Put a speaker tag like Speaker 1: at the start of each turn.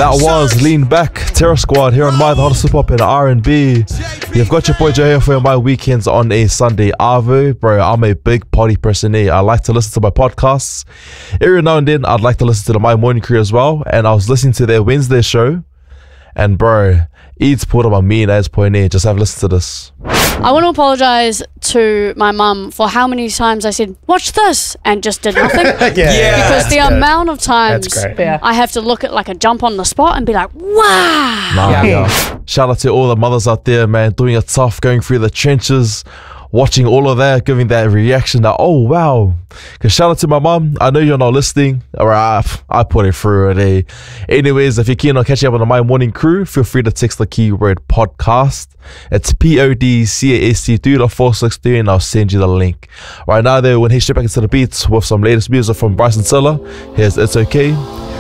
Speaker 1: That was Lean Back, Terror Squad here on My The Hottest Hip Hop and R&B. You've got your boy Joe here for my weekends on a Sunday Arvo. Bro, I'm a big party person here. I like to listen to my podcasts. Every now and then, I'd like to listen to the My Morning Crew as well. And I was listening to their Wednesday show. And bro, Eads pulled up my mean ass point here. Just have a listen to this.
Speaker 2: I want to apologize to my mum for how many times I said, watch this, and just did nothing. Because the amount of times I have to look at like a jump on the spot and be like, wow.
Speaker 1: Shout out to all the mothers out there, man, doing it tough, going through the trenches, watching all of that, giving that reaction that, oh, wow. Because shout out to my mom. I know you're not listening. All right, I put it through it. Anyways, if you're keen on catching up on the My Morning Crew, feel free to text the keyword podcast. It's PODCAST 3463 and I'll send you the link. Right now, though, we'll head straight back into the beats with some latest music from Bryson Tiller. Here's It's Okay.